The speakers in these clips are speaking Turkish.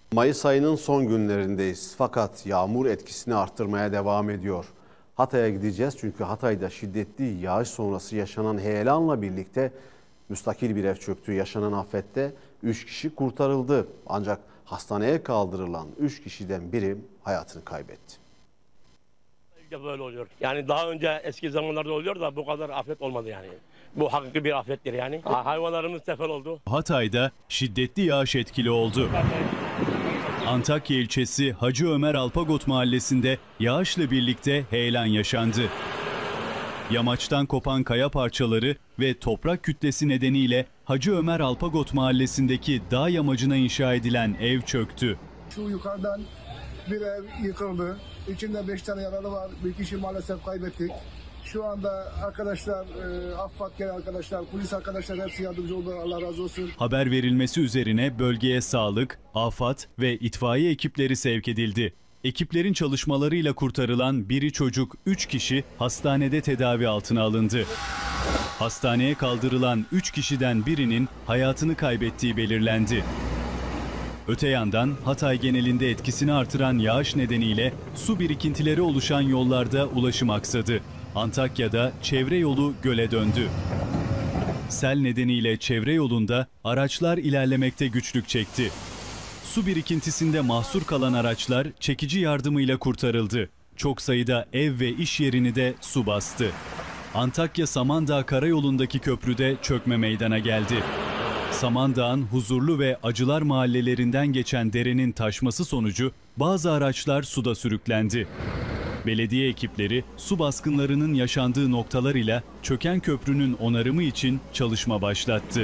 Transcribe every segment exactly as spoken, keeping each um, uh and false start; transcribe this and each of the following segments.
Mayıs ayının son günlerindeyiz. Fakat yağmur etkisini arttırmaya devam ediyor. Hatay'a gideceğiz çünkü Hatay'da şiddetli yağış sonrası yaşanan heyelanla birlikte müstakil bir ev çöktü. Yaşanan afette üç kişi kurtarıldı. Ancak hastaneye kaldırılan üç kişiden biri hayatını kaybetti. Böyle oluyor. Yani daha önce eski zamanlarda oluyor da bu kadar afet olmadı yani. Bu hakiki bir afettir yani. Hayvanlarımız sefer oldu. Hatay'da şiddetli yağış etkili oldu. Antakya ilçesi Hacı Ömer Alpagot mahallesinde yağışla birlikte heyelan yaşandı. Yamaçtan kopan kaya parçaları ve toprak kütlesi nedeniyle Hacı Ömer Alpagot mahallesindeki dağ yamacına inşa edilen ev çöktü. Şu yukarıdan bir ev yıkıldı. İçinde beş tane yaralı var. Bir kişi maalesef kaybettik. Şu anda arkadaşlar, e, AFAD gelen arkadaşlar, polis arkadaşlar hepsi yardımcı oldu. Allah razı olsun. Haber verilmesi üzerine bölgeye sağlık, AFAD ve itfaiye ekipleri sevk edildi. Ekiplerin çalışmalarıyla kurtarılan biri çocuk, üç kişi hastanede tedavi altına alındı. Hastaneye kaldırılan üç kişiden birinin hayatını kaybettiği belirlendi. Öte yandan Hatay genelinde etkisini artıran yağış nedeniyle su birikintileri oluşan yollarda ulaşım aksadı. Antakya'da çevre yolu göle döndü. Sel nedeniyle çevre yolunda araçlar ilerlemekte güçlük çekti. Su birikintisinde mahsur kalan araçlar çekici yardımıyla kurtarıldı. Çok sayıda ev ve iş yerini de su bastı. Antakya-Samandağ karayolundaki köprüde çökme meydana geldi. Samandağ'ın Huzurlu ve Acılar mahallelerinden geçen derenin taşması sonucu bazı araçlar suda sürüklendi. Belediye ekipleri su baskınlarının yaşandığı noktalarıyla çöken köprünün onarımı için çalışma başlattı.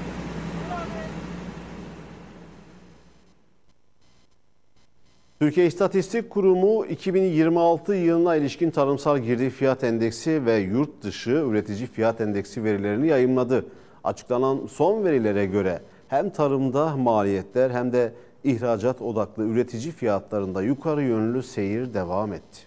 Türkiye İstatistik Kurumu iki bin yirmi altı yılına ilişkin tarımsal girdi fiyat endeksi ve yurt dışı üretici fiyat endeksi verilerini yayımladı. Açıklanan son verilere göre hem tarımda maliyetler hem de ihracat odaklı üretici fiyatlarında yukarı yönlü seyir devam etti.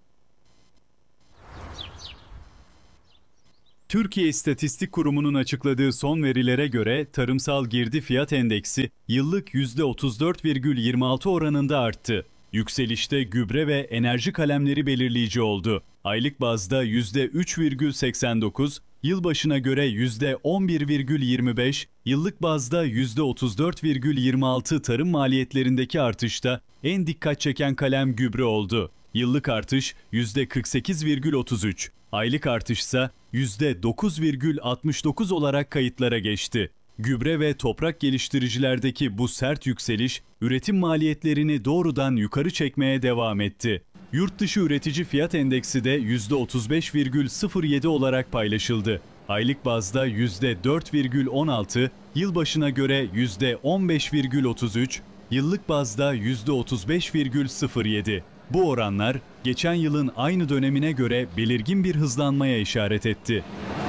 Türkiye İstatistik Kurumu'nun açıkladığı son verilere göre tarımsal girdi fiyat endeksi yıllık yüzde otuz dört virgül yirmi altı oranında arttı. Yükselişte gübre ve enerji kalemleri belirleyici oldu. Aylık bazda yüzde üç virgül seksen dokuz, yılbaşına göre yüzde on bir virgül yirmi beş, yıllık bazda yüzde otuz dört virgül yirmi altı tarım maliyetlerindeki artışta en dikkat çeken kalem gübre oldu. Yıllık artış yüzde kırk sekiz virgül otuz üç, aylık artışsa yüzde dokuz virgül altmış dokuz olarak kayıtlara geçti. Gübre ve toprak geliştiricilerdeki bu sert yükseliş, üretim maliyetlerini doğrudan yukarı çekmeye devam etti. Yurt dışı üretici fiyat endeksi de yüzde otuz beş virgül sıfır yedi olarak paylaşıldı. Aylık bazda yüzde dört virgül on altı, yılbaşına göre yüzde on beş virgül otuz üç, yıllık bazda yüzde otuz beş virgül sıfır yedi. Bu oranlar geçen yılın aynı dönemine göre belirgin bir hızlanmaya işaret etti.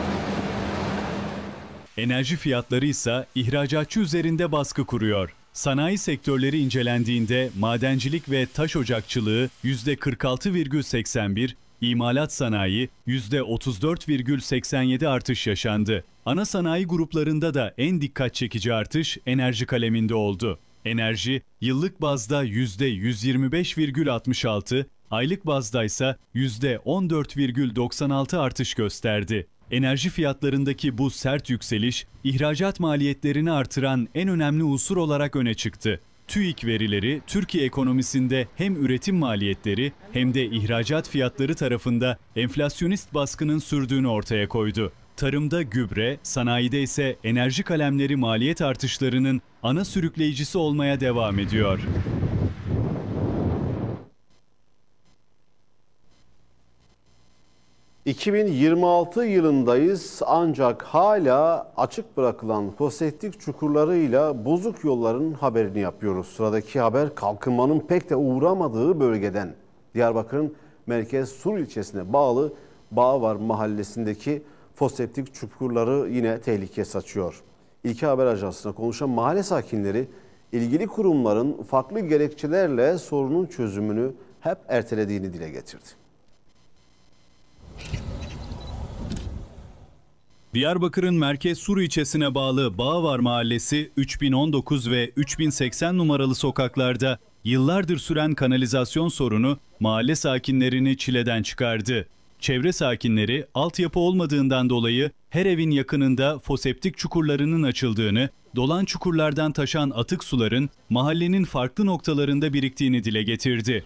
Enerji fiyatları ise ihracatçı üzerinde baskı kuruyor. Sanayi sektörleri incelendiğinde madencilik ve taş ocakçılığı yüzde kırk altı virgül seksen bir, imalat sanayi yüzde otuz dört virgül seksen yedi artış yaşandı. Ana sanayi gruplarında da en dikkat çekici artış enerji kaleminde oldu. Enerji yıllık bazda yüzde yüz yirmi beş virgül altmış altı, aylık bazda ise yüzde on dört virgül doksan altı artış gösterdi. Enerji fiyatlarındaki bu sert yükseliş, ihracat maliyetlerini artıran en önemli unsur olarak öne çıktı. TÜİK verileri, Türkiye ekonomisinde hem üretim maliyetleri hem de ihracat fiyatları tarafında enflasyonist baskının sürdüğünü ortaya koydu. Tarımda gübre, sanayide ise enerji kalemleri maliyet artışlarının ana sürükleyicisi olmaya devam ediyor. iki bin yirmi altı yılındayız ancak hala açık bırakılan foseptik çukurlarıyla bozuk yolların haberini yapıyoruz. Sıradaki haber kalkınmanın pek de uğramadığı bölgeden. Diyarbakır'ın Merkez Sur ilçesine bağlı Bağvar mahallesindeki foseptik çukurları yine tehlike saçıyor. İlki Haber Ajansı'na konuşan mahalle sakinleri ilgili kurumların farklı gerekçelerle sorunun çözümünü hep ertelediğini dile getirdi. Diyarbakır'ın Merkez Sur ilçesine bağlı Bağvar Mahallesi üç bin on dokuz ve üç bin seksen numaralı sokaklarda yıllardır süren kanalizasyon sorunu mahalle sakinlerini çileden çıkardı. Çevre sakinleri altyapı olmadığından dolayı her evin yakınında foseptik çukurlarının açıldığını, dolan çukurlardan taşan atık suların mahallenin farklı noktalarında biriktiğini dile getirdi.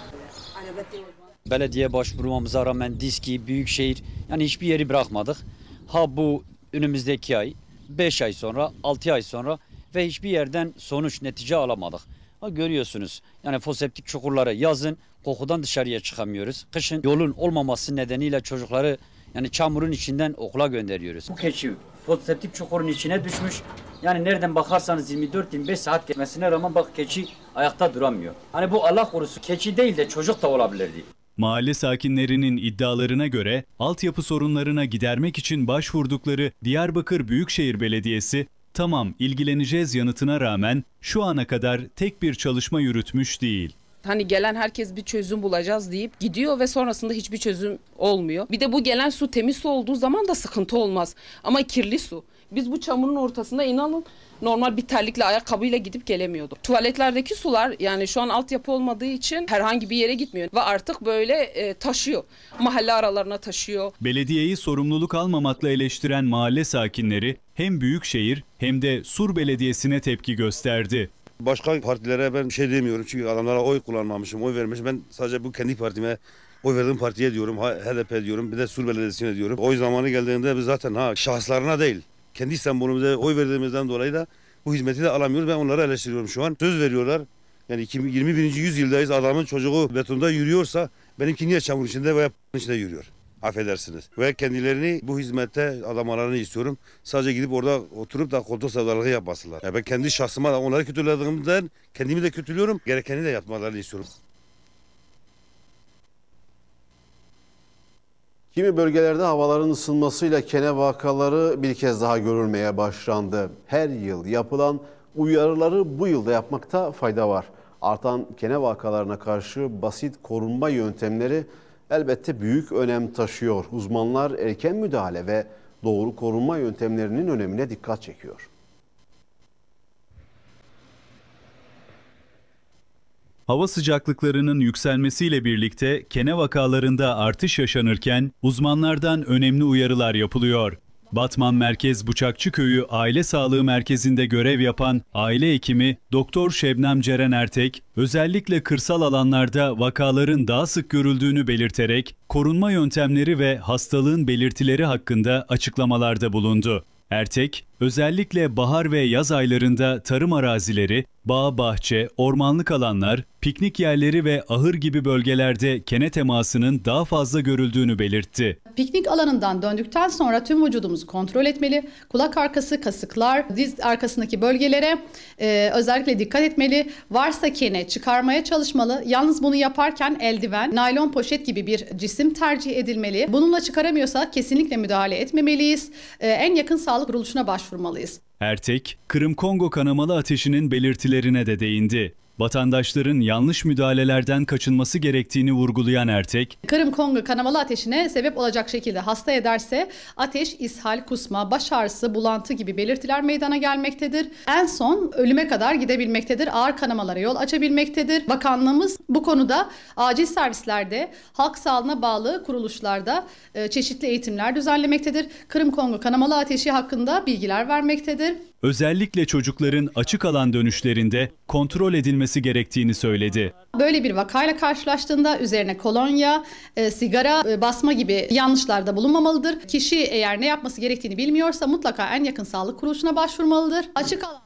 Belediye başvurmamıza rağmen Diski, Büyükşehir yani hiçbir yeri bırakmadık. Ha bu önümüzdeki ay, beş ay sonra, altı ay sonra ve hiçbir yerden sonuç, netice alamadık. Ha görüyorsunuz yani foseptik çukurları yazın kokudan dışarıya çıkamıyoruz. Kışın yolun olmaması nedeniyle çocukları yani çamurun içinden okula gönderiyoruz. Bu keçi foseptik çukurun içine düşmüş. Yani nereden bakarsanız yirmi dört yirmi beş saat geçmesine rağmen bak keçi ayakta duramıyor. Hani bu Allah korusun keçi değil de çocuk da olabilirdi. Mahalle sakinlerinin iddialarına göre altyapı sorunlarına gidermek için başvurdukları Diyarbakır Büyükşehir Belediyesi tamam ilgileneceğiz yanıtına rağmen şu ana kadar tek bir çalışma yürütmüş değil. Hani gelen herkes bir çözüm bulacağız deyip gidiyor ve sonrasında hiçbir çözüm olmuyor. Bir de bu gelen su temiz su olduğu zaman da sıkıntı olmaz. Ama kirli su. Biz bu çamurun ortasında inanın normal bir terlikle ayakkabıyla gidip gelemiyorduk. Tuvaletlerdeki sular yani şu an altyapı olmadığı için herhangi bir yere gitmiyor. Ve artık böyle e, taşıyor. Mahalle aralarına taşıyor. Belediyeyi sorumluluk almamakla eleştiren mahalle sakinleri hem Büyükşehir hem de Sur Belediyesi'ne tepki gösterdi. Başka partilere ben bir şey demiyorum çünkü adamlara oy kullanmamışım, oy vermişim. Ben sadece bu kendi partime, oy verdiğim partiye diyorum, H D P diyorum, bir de Sur Belediyesi'ne diyorum. Oy zamanı geldiğinde biz zaten ha şahıslarına değil, kendi sembolümüze oy verdiğimizden dolayı da bu hizmeti de alamıyoruz. Ben onları eleştiriyorum şu an. Söz veriyorlar. Yani yirmi birinci yüzyıldayız. Adamın çocuğu betonda yürüyorsa benimki niye çamur içinde veya içinde yürüyor? Affedersiniz. Ve kendilerini bu hizmette adamalarını istiyorum. Sadece gidip orada oturup da koltuk sevdalığı yapmasınlar. Yani ben kendi şahsıma da onları kötülediğimden kendimi de kötülüyorum. Gerekeni de yapmalarını istiyorum. Kimi bölgelerde havaların ısınmasıyla kene vakaları bir kez daha görülmeye başlandı. Her yıl yapılan uyarıları bu yılda yapmakta fayda var. Artan kene vakalarına karşı basit korunma yöntemleri elbette büyük önem taşıyor. Uzmanlar erken müdahale ve doğru korunma yöntemlerinin önemine dikkat çekiyor. Hava sıcaklıklarının yükselmesiyle birlikte kene vakalarında artış yaşanırken uzmanlardan önemli uyarılar yapılıyor. Batman Merkez Bıçakçıköyü Aile Sağlığı Merkezi'nde görev yapan aile hekimi Doktor Şebnem Ceren Ertek, özellikle kırsal alanlarda vakaların daha sık görüldüğünü belirterek korunma yöntemleri ve hastalığın belirtileri hakkında açıklamalarda bulundu. Ertek, özellikle bahar ve yaz aylarında tarım arazileri, bağ, bahçe, ormanlık alanlar, piknik yerleri ve ahır gibi bölgelerde kene temasının daha fazla görüldüğünü belirtti. Piknik alanından döndükten sonra tüm vücudumuzu kontrol etmeli. Kulak arkası, kasıklar, diz arkasındaki bölgelere e, özellikle dikkat etmeli. Varsa kene çıkarmaya çalışmalı. Yalnız bunu yaparken eldiven, naylon poşet gibi bir cisim tercih edilmeli. Bununla çıkaramıyorsa kesinlikle müdahale etmemeliyiz. E, en yakın sağlık kuruluşuna başvurmalıyız. Ertek, Kırım-Kongo kanamalı ateşinin belirtilerine de değindi. Vatandaşların yanlış müdahalelerden kaçınması gerektiğini vurgulayan Ertek, Kırım-Kongo kanamalı ateşine sebep olacak şekilde hasta ederse ateş, ishal, kusma, baş ağrısı, bulantı gibi belirtiler meydana gelmektedir. En son ölüme kadar gidebilmektedir. Ağır kanamalara yol açabilmektedir. Bakanlığımız bu konuda acil servislerde, halk sağlığına bağlı kuruluşlarda e, çeşitli eğitimler düzenlemektedir. Kırım-Kongo kanamalı ateşi hakkında bilgiler vermektedir. özellikle çocukların açık alan dönüşlerinde kontrol edilmesi gerektiğini söyledi. Böyle bir vakayla karşılaştığında üzerine kolonya, e, sigara e, basma gibi yanlışlarda bulunmamalıdır. Kişi eğer ne yapması gerektiğini bilmiyorsa mutlaka en yakın sağlık kuruluşuna başvurmalıdır. Açık alan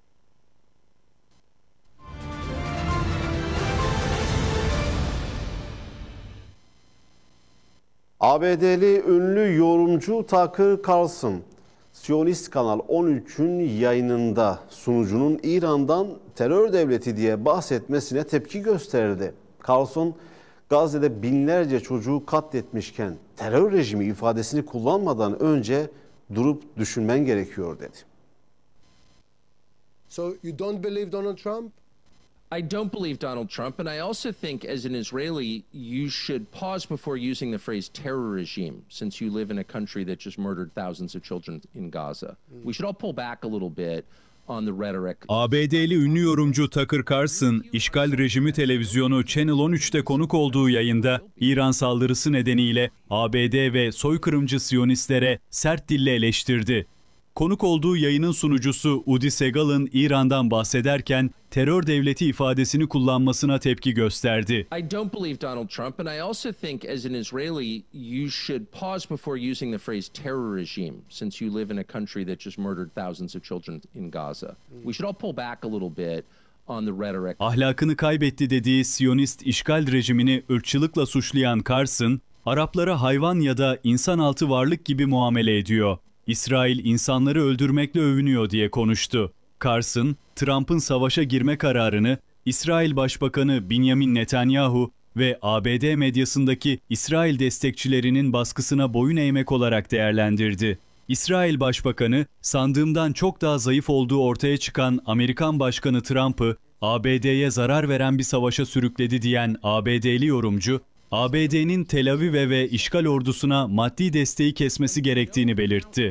A B D'li ünlü yorumcu Tucker Carlson, Siyonist Kanal on üçün yayınında sunucunun İran'dan terör devleti diye bahsetmesine tepki gösterdi. Carlson, Gazze'de binlerce çocuğu katletmişken terör rejimi ifadesini kullanmadan önce durup düşünmen gerekiyor dedi. So you don't believe Donald Trump? I don't believe Donald Trump, and I also think as an Israeli, you should pause before using the phrase terror regime, since you live in a country that just murdered thousands of children in Gaza. We should all pull back a little bit on the rhetoric. A B D'li ünlü yorumcu Tucker Carlson, işgal rejimi televizyonu Channel on üç'te konuk olduğu yayında İran saldırısı nedeniyle A B D ve soykırımcı Siyonistlere sert dille eleştirdi. Konuk olduğu yayının sunucusu Udi Segal'ın İran'dan bahsederken terör devleti ifadesini kullanmasına tepki gösterdi. I don't believe Donald Trump, and I also think as an Israeli, you should pause before using the phrase terror regime, since you live in a country that just murdered thousands of children in Gaza. We should all pull back a little bit on the rhetoric. Ahlakını kaybetti dediği Siyonist işgal rejimini ırkçılıkla suçlayan Carlson, Araplara hayvan ya da insanaltı varlık gibi muamele ediyor. İsrail insanları öldürmekle övünüyor diye konuştu. Carlson, Trump'ın savaşa girme kararını İsrail Başbakanı Benjamin Netanyahu ve A B D medyasındaki İsrail destekçilerinin baskısına boyun eğmek olarak değerlendirdi. İsrail Başbakanı, sandığımdan çok daha zayıf olduğu ortaya çıkan Amerikan Başkanı Trump'ı A B D'ye zarar veren bir savaşa sürükledi diyen A B D'li yorumcu, A B D'nin Tel Aviv'e ve işgal ordusuna maddi desteği kesmesi gerektiğini belirtti.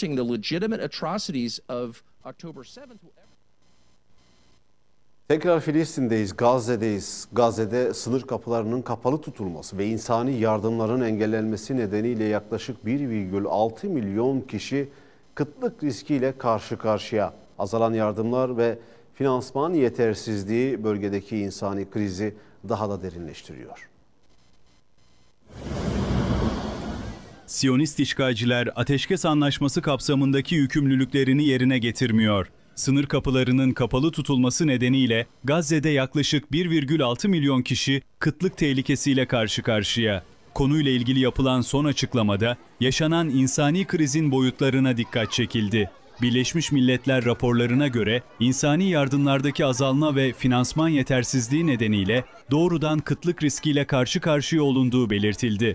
Tekrar Filistin'deyiz, Gazze'deyiz. Gazze'de sınır kapılarının kapalı tutulması ve insani yardımların engellenmesi nedeniyle yaklaşık bir virgül altı milyon kişi kıtlık riskiyle karşı karşıya. Azalan yardımlar ve finansman yetersizliği bölgedeki insani krizi daha da derinleştiriyor. Siyonist işgalciler ateşkes anlaşması kapsamındaki yükümlülüklerini yerine getirmiyor. Sınır kapılarının kapalı tutulması nedeniyle Gazze'de yaklaşık bir virgül altı milyon kişi kıtlık tehlikesiyle karşı karşıya. Konuyla ilgili yapılan son açıklamada yaşanan insani krizin boyutlarına dikkat çekildi. Birleşmiş Milletler raporlarına göre insani yardımlardaki azalma ve finansman yetersizliği nedeniyle doğrudan kıtlık riskiyle karşı karşıya olunduğu belirtildi.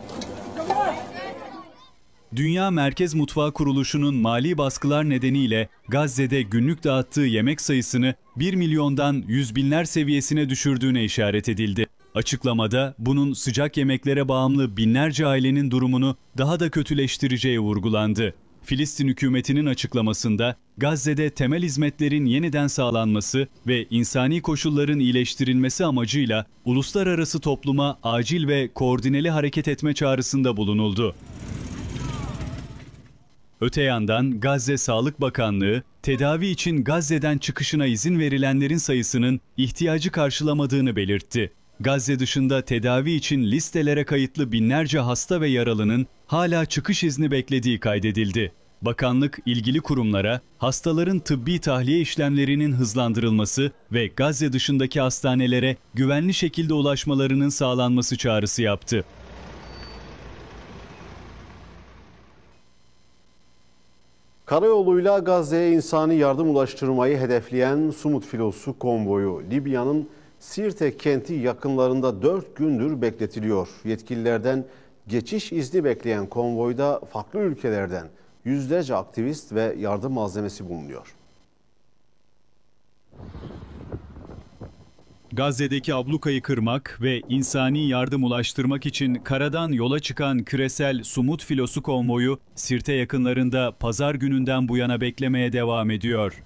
Dünya Merkez Mutfağı Kuruluşu'nun mali baskılar nedeniyle Gazze'de günlük dağıttığı yemek sayısını bir milyondan yüz binler seviyesine düşürdüğüne işaret edildi. Açıklamada bunun sıcak yemeklere bağımlı binlerce ailenin durumunu daha da kötüleştireceği vurgulandı. Filistin hükümetinin açıklamasında Gazze'de temel hizmetlerin yeniden sağlanması ve insani koşulların iyileştirilmesi amacıyla uluslararası topluma acil ve koordineli hareket etme çağrısında bulunuldu. Öte yandan Gazze Sağlık Bakanlığı, tedavi için Gazze'den çıkışına izin verilenlerin sayısının ihtiyacı karşılamadığını belirtti. Gazze dışında tedavi için listelere kayıtlı binlerce hasta ve yaralının hala çıkış izni beklediği kaydedildi. Bakanlık ilgili kurumlara hastaların tıbbi tahliye işlemlerinin hızlandırılması ve Gazze dışındaki hastanelere güvenli şekilde ulaşmalarının sağlanması çağrısı yaptı. Karayoluyla Gazze'ye insani yardım ulaştırmayı hedefleyen Sumut filosu konvoyu Libya'nın Sirte kenti yakınlarında dört gündür bekletiliyor. Yetkililerden geçiş izni bekleyen konvoyda farklı ülkelerden yüzlerce aktivist ve yardım malzemesi bulunuyor. Gazze'deki ablukayı kırmak ve insani yardım ulaştırmak için karadan yola çıkan küresel Sumut filosu konvoyu Sirte yakınlarında pazar gününden bu yana beklemeye devam ediyor.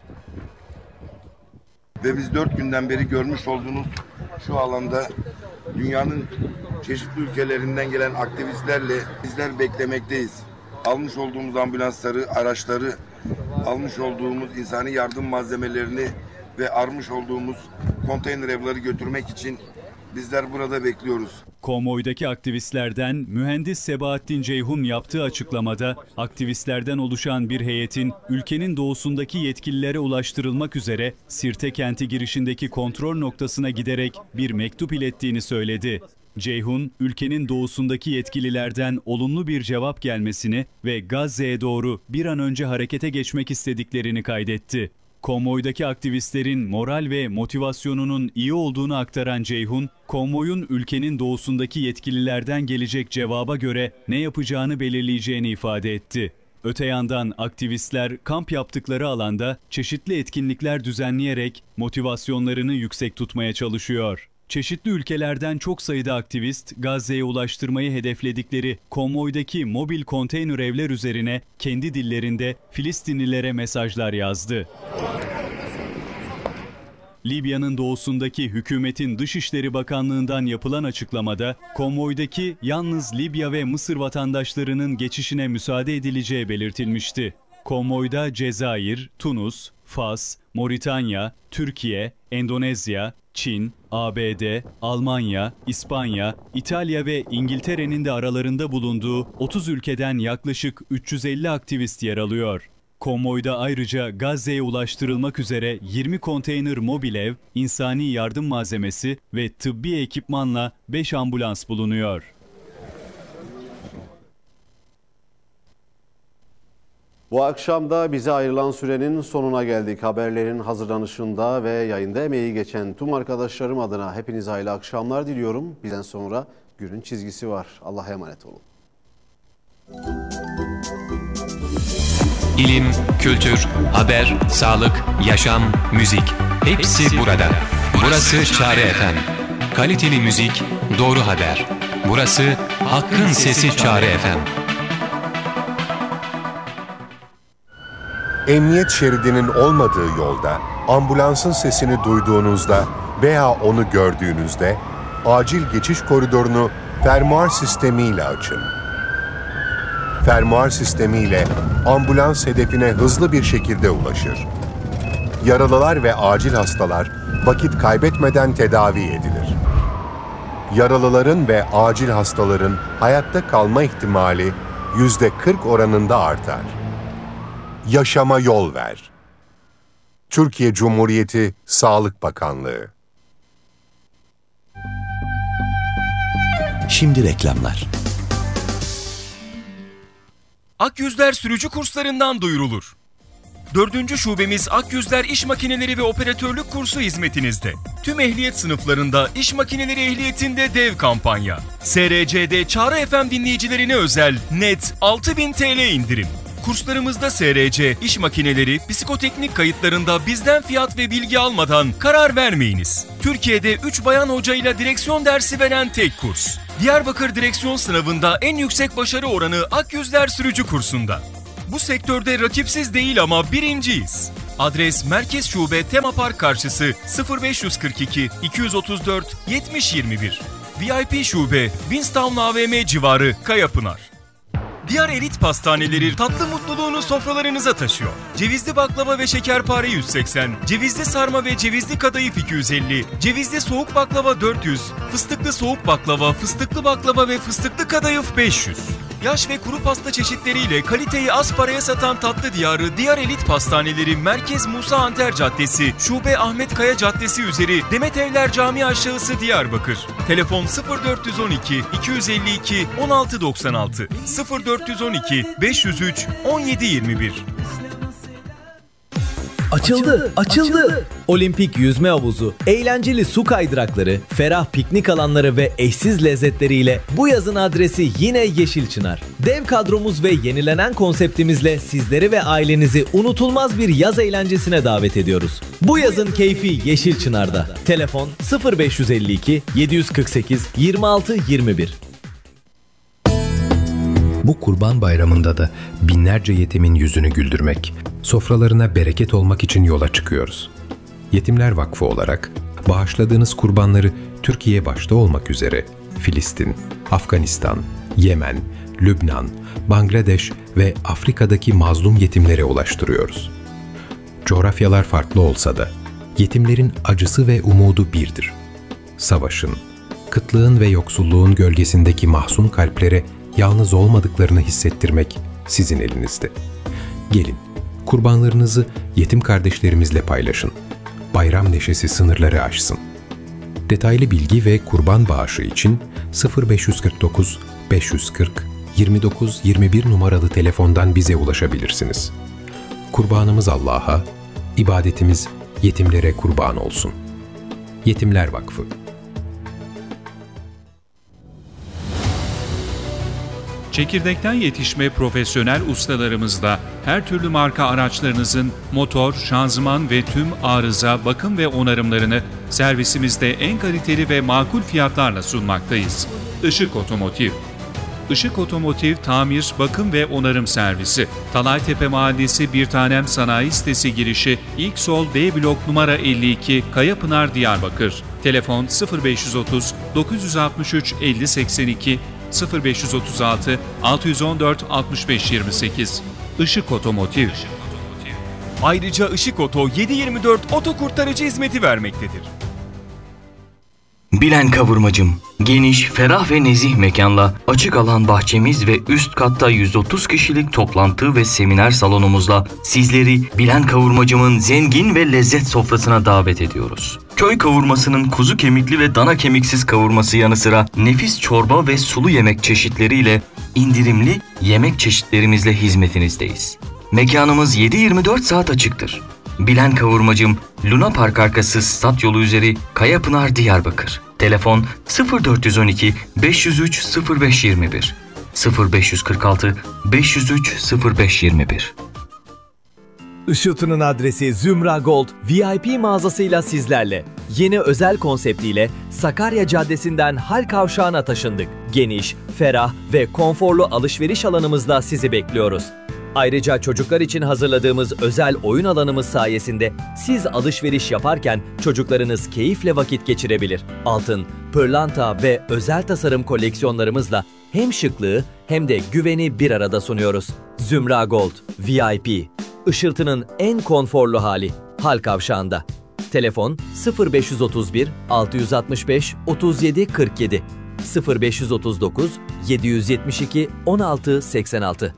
Ve biz dört günden beri görmüş olduğunuz şu alanda dünyanın çeşitli ülkelerinden gelen aktivistlerle bizler beklemekteyiz. Almış olduğumuz ambulansları, araçları, almış olduğumuz insani yardım malzemelerini ve armış olduğumuz konteyner evleri götürmek için bizler burada bekliyoruz. Konvoydaki aktivistlerden mühendis Sebahattin Ceyhun yaptığı açıklamada aktivistlerden oluşan bir heyetin ülkenin doğusundaki yetkililere ulaştırılmak üzere Sirte kenti girişindeki kontrol noktasına giderek bir mektup ilettiğini söyledi. Ceyhun, ülkenin doğusundaki yetkililerden olumlu bir cevap gelmesini ve Gazze'ye doğru bir an önce harekete geçmek istediklerini kaydetti. Konvoydaki aktivistlerin moral ve motivasyonunun iyi olduğunu aktaran Ceyhun, konvoyun ülkenin doğusundaki yetkililerden gelecek cevaba göre ne yapacağını belirleyeceğini ifade etti. Öte yandan aktivistler kamp yaptıkları alanda çeşitli etkinlikler düzenleyerek motivasyonlarını yüksek tutmaya çalışıyor. Çeşitli ülkelerden çok sayıda aktivist Gazze'ye ulaştırmayı hedefledikleri konvoydaki mobil konteyner evler üzerine kendi dillerinde Filistinlilere mesajlar yazdı. Libya'nın doğusundaki hükümetin Dışişleri Bakanlığı'ndan yapılan açıklamada konvoydaki yalnız Libya ve Mısır vatandaşlarının geçişine müsaade edileceği belirtilmişti. Konvoyda Cezayir, Tunus, Fas, Moritanya, Türkiye, Endonezya, Çin, A B D, Almanya, İspanya, İtalya ve İngiltere'nin de aralarında bulunduğu otuz ülkeden yaklaşık üç yüz elli aktivist yer alıyor. Konvoyda ayrıca Gazze'ye ulaştırılmak üzere yirmi konteyner mobil ev, insani yardım malzemesi ve tıbbi ekipmanla beş ambulans bulunuyor. Bu akşam da bize ayrılan sürenin sonuna geldik. Haberlerin hazırlanışında ve yayında emeği geçen tüm arkadaşlarım adına hepinize hayırlı akşamlar diliyorum. Bizden sonra günün çizgisi var. Allah'a emanet olun. İlim, kültür, haber, sağlık, yaşam, müzik hepsi burada. Burası Çare F M. Kaliteli müzik, doğru haber. Burası Hakkın Sesi Çare F M. Emniyet şeridinin olmadığı yolda, ambulansın sesini duyduğunuzda veya onu gördüğünüzde acil geçiş koridorunu fermuar sistemiyle açın. Fermuar sistemiyle ambulans hedefine hızlı bir şekilde ulaşır. Yaralılar ve acil hastalar vakit kaybetmeden tedavi edilir. Yaralıların ve acil hastaların hayatta kalma ihtimali yüzde kırk oranında artar. Yaşama yol ver. Türkiye Cumhuriyeti Sağlık Bakanlığı. Şimdi reklamlar. Akyüzler sürücü kurslarından duyurulur. Dördüncü şubemiz Akyüzler İş Makineleri ve Operatörlük kursu hizmetinizde. Tüm ehliyet sınıflarında iş makineleri ehliyetinde dev kampanya. S R C'de Çağrı F M dinleyicilerine özel net altı bin T L indirim. Kurslarımızda S R C, iş makineleri, psikoteknik kayıtlarında bizden fiyat ve bilgi almadan karar vermeyiniz. Türkiye'de üç bayan hocayla direksiyon dersi veren tek kurs. Diyarbakır direksiyon sınavında en yüksek başarı oranı Akyüzler sürücü kursunda. Bu sektörde rakipsiz değil ama birinciyiz. Adres Merkez Şube Tema Park karşısı sıfır beş kırk iki iki yüz otuz dört yetmiş yirmi bir. V I P Şube Winstown A V M civarı Kayapınar. Diyar Elit Pastaneleri tatlı mutluluğunu sofralarınıza taşıyor. Cevizli baklava ve şekerpare yüz seksen, cevizli sarma ve cevizli kadayıf iki yüz elli, cevizli soğuk baklava dört yüz, fıstıklı soğuk baklava, fıstıklı baklava ve fıstıklı kadayıf beş yüz. Yaş ve kuru pasta çeşitleriyle kaliteyi az paraya satan tatlı diyarı Diyar Elit Pastaneleri Merkez Musa Anter Caddesi, Şube Ahmet Kaya Caddesi üzeri Demet Evler Camii aşağısı Diyarbakır. Telefon sıfır dört on iki iki yüz elli iki on altı doksan altı sıfır dört on iki beş yüz üç on yedi yirmi bir. Açıldı, açıldı. Olimpik yüzme havuzu, eğlenceli su kaydırakları, ferah piknik alanları ve eşsiz lezzetleriyle bu yazın adresi yine Yeşilçınar. Dev kadromuz ve yenilenen konseptimizle sizleri ve ailenizi unutulmaz bir yaz eğlencesine davet ediyoruz. Bu yazın keyfi Yeşilçınar'da. Telefon sıfır beş elli iki yedi kırk sekiz yirmi altı yirmi bir. Bu Kurban Bayramı'nda da binlerce yetimin yüzünü güldürmek, sofralarına bereket olmak için yola çıkıyoruz. Yetimler Vakfı olarak bağışladığınız kurbanları Türkiye başta olmak üzere Filistin, Afganistan, Yemen, Lübnan, Bangladeş ve Afrika'daki mazlum yetimlere ulaştırıyoruz. Coğrafyalar farklı olsa da yetimlerin acısı ve umudu birdir. Savaşın, kıtlığın ve yoksulluğun gölgesindeki mahzun kalplere yalnız olmadıklarını hissettirmek sizin elinizde. Gelin, kurbanlarınızı yetim kardeşlerimizle paylaşın. Bayram neşesi sınırları aşsın. Detaylı bilgi ve kurban bağışı için sıfır beş kırk dokuz beş yüz kırk yirmi dokuz yirmi bir numaralı telefondan bize ulaşabilirsiniz. Kurbanımız Allah'a, ibadetimiz yetimlere kurban olsun. Yetimler Vakfı. Çekirdekten yetişme profesyonel ustalarımızla her türlü marka araçlarınızın motor, şanzıman ve tüm arıza, bakım ve onarımlarını servisimizde en kaliteli ve makul fiyatlarla sunmaktayız. Işık Otomotiv. Işık Otomotiv tamir, bakım ve onarım servisi. Talaytepe Mahallesi Bir Tanem Sanayi Sitesi girişi ilk sol D blok numara elli iki Kayapınar Diyarbakır. Telefon sıfır beş otuz dokuz altı üç elli seksen iki sıfır beş otuz altı altı yüz on dört altmış beş yirmi sekiz. Işık Otomotiv. Ayrıca Işık Oto yedi yirmi dört oto kurtarıcı hizmeti vermektedir. Bilen Kavurmacım, geniş, ferah ve nezih mekanla, açık alan bahçemiz ve üst katta yüz otuz kişilik toplantı ve seminer salonumuzla sizleri Bilen Kavurmacım'ın zengin ve lezzet sofrasına davet ediyoruz. Köy kavurmasının kuzu kemikli ve dana kemiksiz kavurması yanı sıra nefis çorba ve sulu yemek çeşitleriyle indirimli yemek çeşitlerimizle hizmetinizdeyiz. Mekanımız yedi yirmi dört saat açıktır. Bilen Kavurmacım, Luna Park arkası stat yolu üzeri Kayapınar Diyarbakır. Telefon sıfır dört on iki beş yüz üç sıfır beş yirmi bir sıfır beş kırk altı beş yüz üç sıfır beş yirmi bir. Işıltı'nın adresi Zümra Gold V I P mağazasıyla sizlerle. Yeni özel konseptiyle Sakarya Caddesi'nden Hal Kavşağı'na taşındık. Geniş, ferah ve konforlu alışveriş alanımızla sizi bekliyoruz. Ayrıca çocuklar için hazırladığımız özel oyun alanımız sayesinde siz alışveriş yaparken çocuklarınız keyifle vakit geçirebilir. Altın, pırlanta ve özel tasarım koleksiyonlarımızla hem şıklığı hem de güveni bir arada sunuyoruz. Zümra Gold V I P, Işıltı'nın en konforlu hali Hal Kavşağı'nda. Telefon sıfır beş otuz bir altı altı beş otuz yedi kırk yedi sıfır beş otuz dokuz yedi yetmiş iki on altı seksen altı.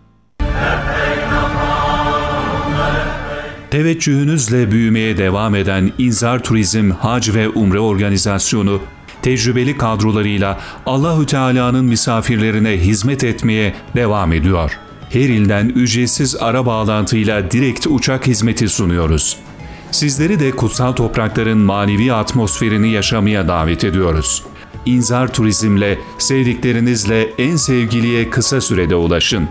Teveccühünüzle büyümeye devam eden İnzar Turizm Hac ve Umre Organizasyonu, tecrübeli kadrolarıyla Allahü Teala'nın misafirlerine hizmet etmeye devam ediyor. Her ilden ücretsiz ara bağlantıyla direkt uçak hizmeti sunuyoruz. Sizleri de kutsal toprakların manevi atmosferini yaşamaya davet ediyoruz. İnzar Turizm'le sevdiklerinizle en sevgiliye kısa sürede ulaşın.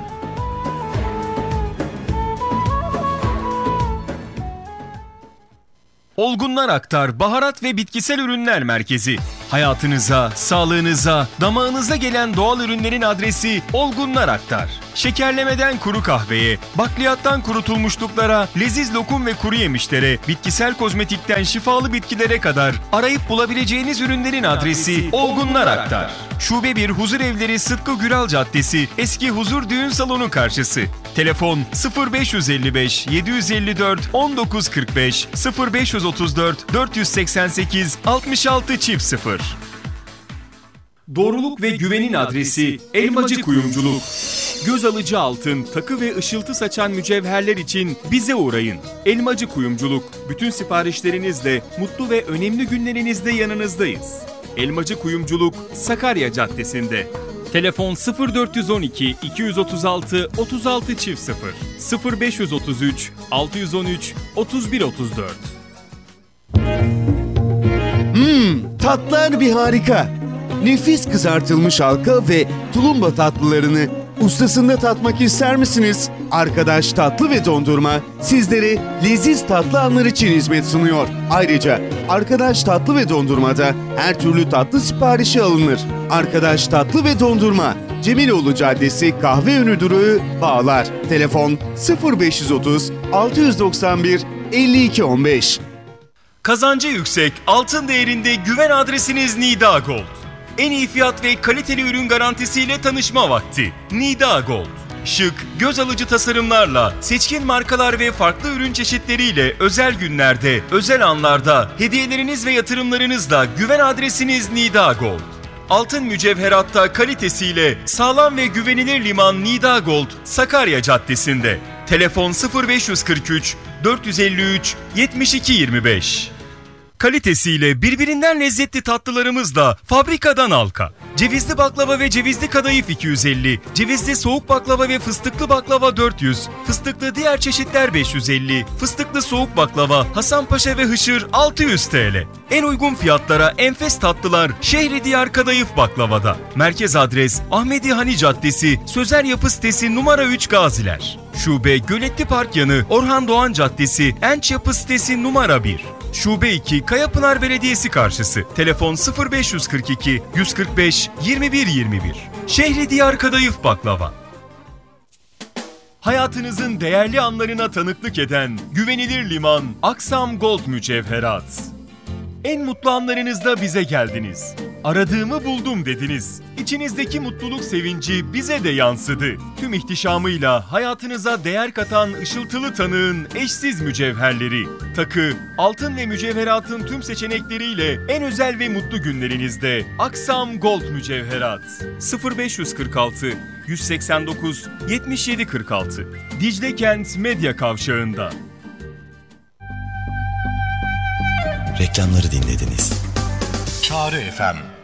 Olgunlar Aktar Baharat ve Bitkisel Ürünler Merkezi. Hayatınıza, sağlığınıza, damağınıza gelen doğal ürünlerin adresi Olgunlar Aktar. Şekerlemeden kuru kahveye, bakliyattan kurutulmuşluklara, leziz lokum ve kuru yemişlere, bitkisel kozmetikten şifalı bitkilere kadar arayıp bulabileceğiniz ürünlerin adresi Olgunlar Aktar. Şube bir Huzur Evleri Sıtkı Gürel Caddesi, Eski Huzur Düğün Salonu karşısı. Telefon sıfır beş elli beş yedi elli dört on dokuz kırk beş sıfır beş otuz dört dört seksen sekiz altmış altı çift sıfır. Doğruluk ve güvenin adresi Elmacı Kuyumculuk. Göz alıcı altın, takı ve ışıltı saçan mücevherler için bize uğrayın. Elmacı Kuyumculuk, bütün siparişlerinizle mutlu ve önemli günlerinizde yanınızdayız. Elmacı Kuyumculuk, Sakarya Caddesi'nde. Telefon sıfır dört on iki iki otuz altı otuz altı çift sıfır sıfır beş otuz üç altı on üç otuz bir otuz dört. Hmm, tatlar bir harika. Nefis kızartılmış halka ve tulumba tatlılarını ustasında tatmak ister misiniz? Arkadaş Tatlı ve Dondurma sizlere leziz tatlı anlar için hizmet sunuyor. Ayrıca Arkadaş Tatlı ve Dondurma'da her türlü tatlı siparişi alınır. Arkadaş Tatlı ve Dondurma, Cemiloğlu Caddesi Kahveönü Durağı, Bağlar. Telefon sıfır beş otuz altı doksan bir elli iki on beş. Kazancı yüksek, altın değerinde güven adresiniz Nida Gold. En iyi fiyat ve kaliteli ürün garantisiyle tanışma vakti. Nida Gold. Şık, göz alıcı tasarımlarla, seçkin markalar ve farklı ürün çeşitleriyle özel günlerde, özel anlarda, hediyeleriniz ve yatırımlarınızla güven adresiniz Nida Gold. Altın mücevheratta kalitesiyle sağlam ve güvenilir liman Nida Gold, Sakarya Caddesi'nde. Telefon sıfır beş kırk üç dört elli üç yetmiş iki yirmi beş. kalitesiyle birbirinden lezzetli tatlılarımız da fabrikadan halka. Cevizli baklava ve cevizli kadayıf iki yüz elli, cevizli soğuk baklava ve fıstıklı baklava dört yüz, fıstıklı diğer çeşitler beş yüz elli, fıstıklı soğuk baklava, Hasanpaşa ve Hışır altı yüz TL. En uygun fiyatlara enfes tatlılar Şehridiyar Kadayıf Baklava'da. Merkez adres Ahmedi Hani Caddesi, Sözer Yapı Sitesi numara üç Gaziler. Şube Göletli Park yanı Orhan Doğan Caddesi, Enç Yapı Sitesi numara bir. Şube iki Kayapınar Belediyesi karşısı. Telefon sıfır beş yüz kırk iki yüz kırk beş yirmi bir yirmi bir. Şehridiyar Kadayıf Baklava. Hayatınızın değerli anlarına tanıklık eden güvenilir liman Aksam Gold Mücevherat. En mutlu anlarınızda bize geldiniz. Aradığımı buldum dediniz. İçinizdeki mutluluk sevinci bize de yansıdı. Tüm ihtişamıyla hayatınıza değer katan ışıltılı tanığın eşsiz mücevherleri. Takı, altın ve mücevheratın tüm seçenekleriyle en özel ve mutlu günlerinizde Aksam Gold Mücevherat. sıfır beş yüz kırk altı yüz seksen dokuz yetmiş yedi kırk altı. Dicle Kent Medya Kavşağı'nda. Reklamları dinlediniz. Çağrı F M